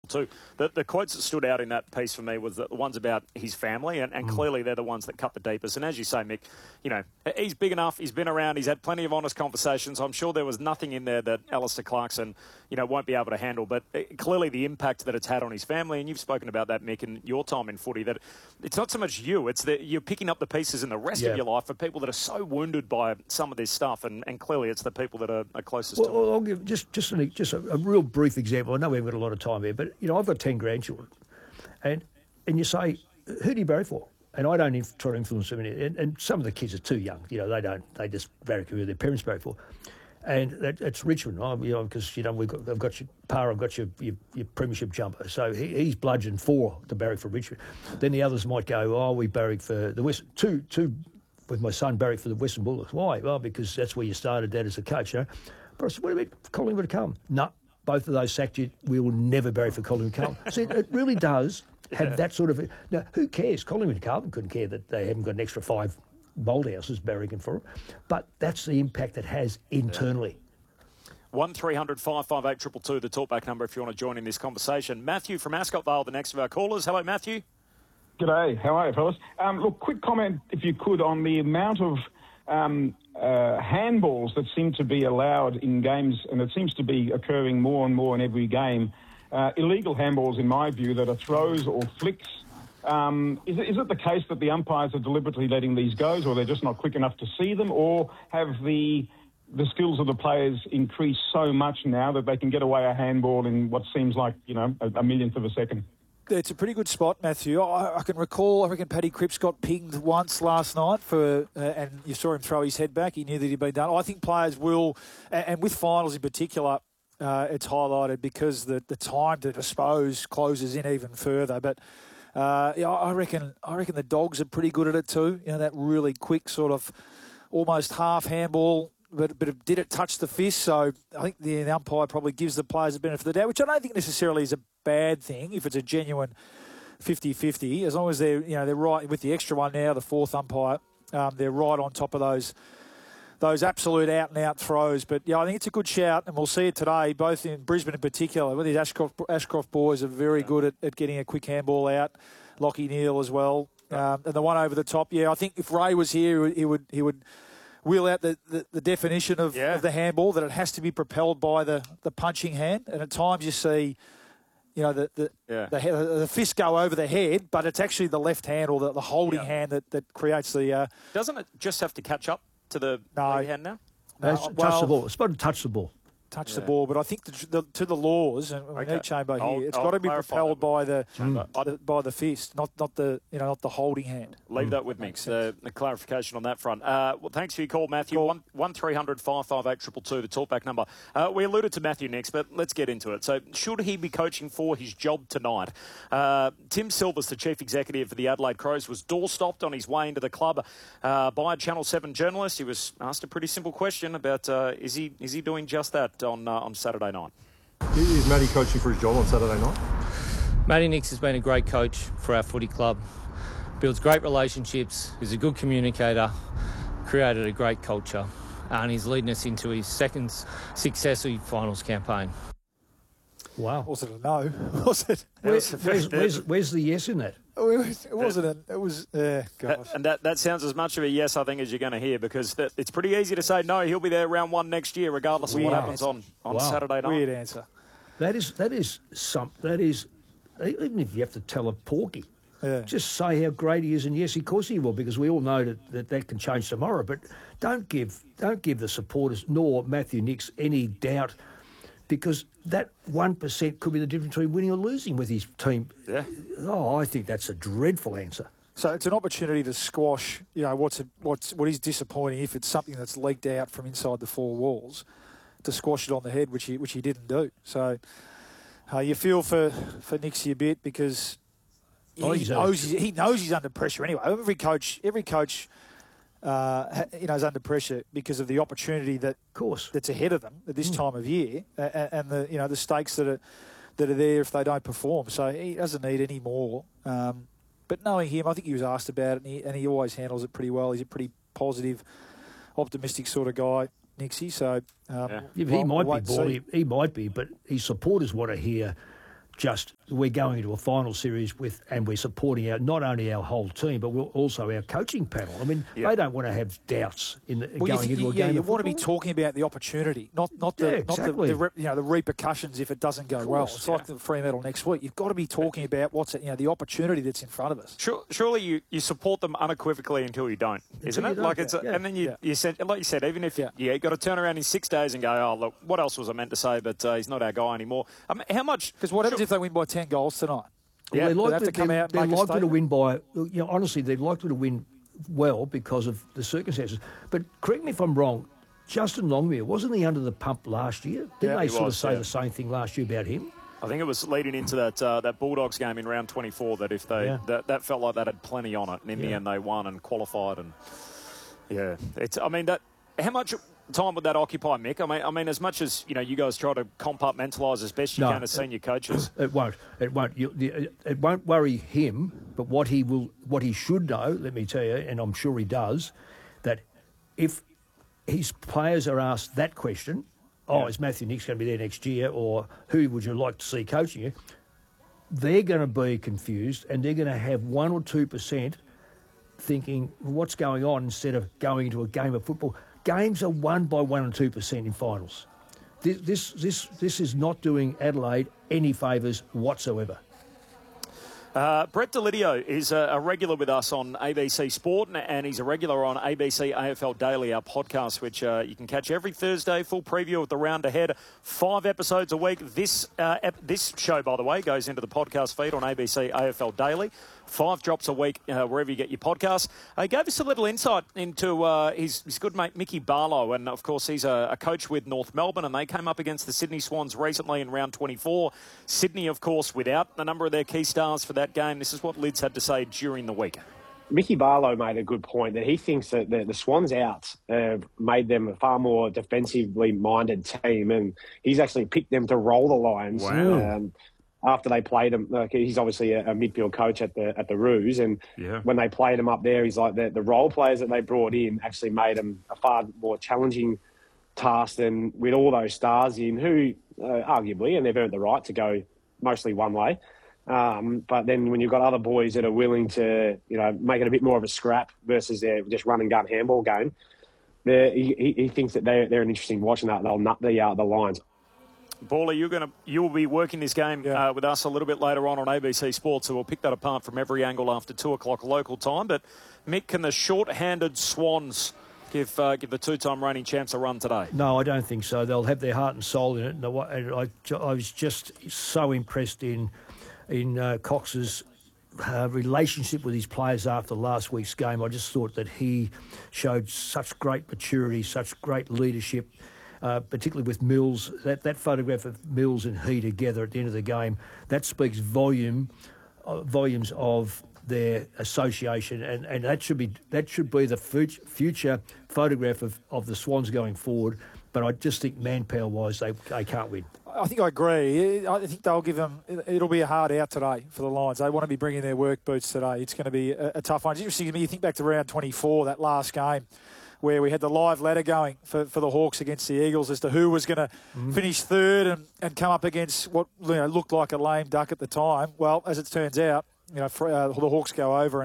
2. The quotes that stood out in that piece for me was the ones about his family, and clearly they're the ones that cut the deepest. And as you say, Mick, you know, he's big enough, he's been around, he's had plenty of honest conversations. I'm sure there was nothing in there that Alistair Clarkson, you know, won't be able to handle. But clearly the impact that it's had on his family, and you've spoken about that, Mick, in your time in footy, that it's not so much you, it's that you're picking up the pieces in the rest of your life for people that are so wounded by some of this stuff, and clearly it's the people that are closest to it. Well, I'll give just a real brief example. I know we haven't got a lot of time here, but, you know, I've got 10 grandchildren. And you say, who do you bury for? And I don't try to influence them. And some of the kids are too young. You know, they just bury who their parents bury for. And that's Richmond, you know, because, you know, I've got your par, I've got your premiership jumper. So he's bludgeoned 4 to bury for Richmond. Then the others might go, we buried for the West. Two with my son buried for the Western Bulldogs. Why? Well, because that's where you started, Dad, as a coach, you know. But I said, what about Collingwood come? No, both of those sacked you. We will never bury for Collingwood come. So it really does have that sort of... Now, who cares? Collingwood Carlton couldn't care that they haven't got an extra 5 Bolthouses burying for them. But that's the impact it has internally. 1300 558 222, the talkback number if you want to join in this conversation. Matthew from Ascot Vale, the next of our callers. Hello, Matthew. G'day. How are you, fellas? Look, quick comment, if you could, on the amount of handballs that seem to be allowed in games, and it seems to be occurring more and more in every game. Illegal handballs, in my view, that are throws or flicks. Is it the case that the umpires are deliberately letting these go, or they're just not quick enough to see them, or have the skills of the players increased so much now that they can get away a handball in what seems like, you know, a millionth of a second? It's a pretty good spot, Matthew. I can recall, I reckon Paddy Cripps got pinged once last night and you saw him throw his head back. He knew that he'd been done. I think players will, and with finals in particular, it's highlighted because the time to dispose closes in even further. But I reckon the Dogs are pretty good at it too. You know, that really quick sort of almost half handball. But did it touch the fist? So I think the umpire probably gives the players the benefit of the doubt, which I don't think necessarily is a bad thing if it's a genuine 50-50. As long as they're right with the extra one now, the fourth umpire, they're right on top of those absolute out-and-out throws. But, yeah, I think it's a good shout, and we'll see it today, both in Brisbane in particular. Well, these Ashcroft boys are very good at getting a quick handball out. Lockie Neal as well. And the one over the top, I think if Ray was here, he would wheel out the definition of the handball, that it has to be propelled by the punching hand. And at times you see, you know, the fist go over the head, but it's actually the left hand or the holding hand that creates the... Doesn't it just have to catch up to the right hand now? No, touch the ball. It's supposed to touch the ball. Touch the ball, but I think to the laws, and we need Chamber here, it's got to be propelled by the fist, not the holding hand. Leave that with me. The clarification on that front. Well, thanks for your call, Matthew. 1300 558 222, the talkback number. We alluded to Matthew next, but let's get into it. So, should he be coaching for his job tonight? Tim Silvers, the chief executive for the Adelaide Crows, was door-stopped on his way into the club by a Channel 7 journalist. He was asked a pretty simple question about is he doing just that on Saturday night. Is Matty coaching for his job on Saturday night? Matty Nicks has been a great coach for our footy club. Builds great relationships, is a good communicator, created a great culture, and he's leading us into his second successful finals campaign. Wow. Was it a no? Was it? Where's the yes in that? It wasn't. It was. God. And that sounds as much of a yes, I think, as you're going to hear, because it's pretty easy to say no. He'll be there round 1 next year, regardless of what happens on Saturday night. Weird answer. That is even if you have to tell a porky, just say how great he is, and yes, of course he will, because we all know that can change tomorrow. But don't give the supporters nor Matthew Nicks any doubt, because that 1% could be the difference between winning or losing with his team. Yeah. Oh, I think that's a dreadful answer. So it's an opportunity to squash, you know, what is disappointing, if it's something that's leaked out from inside the four walls, to squash it on the head, which he didn't do. So you feel for Nixie a bit, because he knows he's under pressure anyway. Every coach is under pressure because of the opportunity that's ahead of them at this time of year, and the stakes that are there if they don't perform. So he doesn't need any more. But knowing him, I think he was asked about it, and he always handles it pretty well. He's a pretty positive, optimistic sort of guy, Nixie. So he might be, but his supporters want to hear just we're going into a final series and we're supporting not only our whole team, but also our coaching panel. I mean, they don't want to have doubts going into a game. You of want to football. be talking about the opportunity, not the repercussions if it doesn't go well. It's like the Fremantle next week. You've got to be talking about the opportunity that's in front of us. Surely you support them unequivocally until you don't, isn't it? And then you said, like you said, even if you got to turn around in 6 days and go, oh look, what else was I meant to say? But he's not our guy anymore. I mean, how much? Because what happens if they win by 10 goals tonight? Yeah, they're likely to win by. Honestly, they're likely to win well because of the circumstances. But correct me if I'm wrong. Justin Longmuir, wasn't he under the pump last year? Didn't they sort of say the same thing last year about him? I think it was leading into that Bulldogs game in round 24 that if they that felt like that had plenty on it, and in the end they won and qualified. And how much time would that occupy, Mick? I mean, as much as you guys try to compartmentalise as best you can as senior coaches, it won't. It won't worry him. But what he should know, let me tell you, and I'm sure he does, that if his players are asked that question, is Matthew Nicks going to be there next year, or who would you like to see coaching you? They're going to be confused, and they're going to have 1 or 2% thinking what's going on instead of going into a game of football. Games are won by 1 and 2% in finals. This is not doing Adelaide any favours whatsoever. Brett Delidio is a regular with us on ABC Sport, and he's a regular on ABC AFL Daily, our podcast, which you can catch every Thursday. Full preview of the round ahead, 5 episodes a week. This show, by the way, goes into the podcast feed on ABC AFL Daily. 5 drops a week wherever you get your podcasts. He gave us a little insight into his good mate Mickey Barlow, and of course he's a coach with North Melbourne, and they came up against the Sydney Swans recently in round 24. Sydney, of course, without a number of their key stars for that game. This is what Lids had to say during the week. Mickey Barlow made a good point that he thinks that the Swans outs have made them a far more defensively minded team, and he's actually picked them to roll the Lions. Wow. After they played him, he's obviously a midfield coach at the Roos, and when they played him up there, he's like the role players that they brought in actually made him a far more challenging task than with all those stars in, who arguably, and they've earned the right to go mostly one way. But then when you've got other boys that are willing to, make it a bit more of a scrap versus their just run and gun handball game, he thinks that they're an interesting watch and that they'll nut the Lions. Bawley, you will be working this game with us a little bit later on ABC Sports, so we'll pick that apart from every angle after 2 o'clock local time. But Mick, can the short-handed Swans give the two-time reigning champs a run today? No, I don't think so. They'll have their heart and soul in it. And I was just so impressed in Cox's relationship with his players after last week's game. I just thought that he showed such great maturity, such great leadership. Particularly with Mills, that photograph of Mills and he together at the end of the game, that speaks volumes of their association, and that should be the future photograph of the Swans going forward. But I just think manpower-wise, they can't win. I think I agree. I think they'll give them. It'll be a hard out today for the Lions. They want to be bringing their work boots today. It's going to be a tough one. It's interesting to me. You think back to round 24, that last game, where we had the live ladder going for the Hawks against the Eagles as to who was going to finish third and come up against what looked like a lame duck at the time. Well, as it turns out, the Hawks go over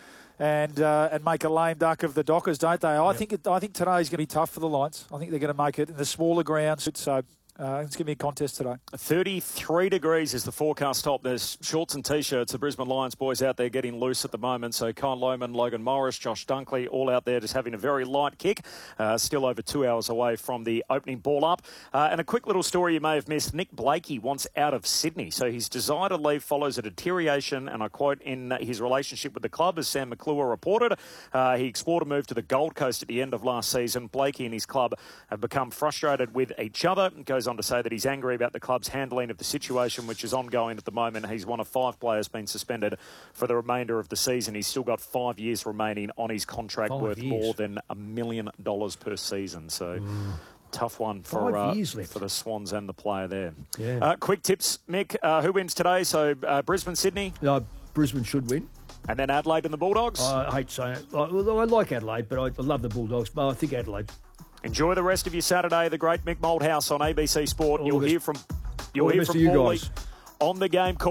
and make a lame duck of the Dockers, don't they? I think today's going to be tough for the Lions. I think they're going to make it in the smaller grounds. So it's going to be a contest today. 33 degrees is the forecast top. There's shorts and T-shirts. The Brisbane Lions boys out there getting loose at the moment. So Kyle Lohmann, Logan Morris, Josh Dunkley, all out there just having a very light kick. Still over 2 hours away from the opening ball up. And a quick little story you may have missed. Nick Blakey wants out of Sydney. So his desire to leave follows a deterioration, and I quote, in his relationship with the club, as Sam McClure reported. He explored a move to the Gold Coast at the end of last season. Blakey and his club have become frustrated with each other. It goes on to say that he's angry about the club's handling of the situation, which is ongoing at the moment. He's one of 5 players being suspended for the remainder of the season. He's still got 5 years remaining on his contract, worth more than $1 million per season. So tough one for the Swans and the player there. Yeah. Quick tips, Mick. Who wins today? So Brisbane, Sydney? No, Brisbane should win. And then Adelaide and the Bulldogs? I hate saying it. I like Adelaide, but I love the Bulldogs. But I think Adelaide. Enjoy the rest of your Saturday. The great Mick Malthouse on ABC Sport. You'll hear from Bawley on the game.